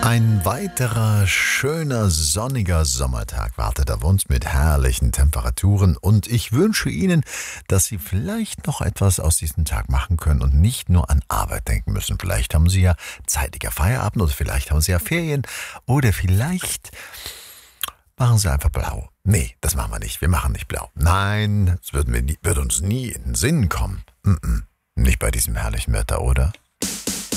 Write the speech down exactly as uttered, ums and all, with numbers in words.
Ein weiterer schöner sonniger Sommertag wartet auf uns mit herrlichen Temperaturen und ich wünsche Ihnen, dass Sie vielleicht noch etwas aus diesem Tag machen können und nicht nur an Arbeit denken müssen. Vielleicht haben Sie ja zeitiger Feierabend oder vielleicht haben Sie ja Ferien oder vielleicht machen Sie einfach blau. Nee, das machen wir nicht. Wir machen nicht blau. Nein, das würden wir nie, würde uns nie in den Sinn kommen. Mm-mm. Nicht bei diesem herrlichen Wetter, oder?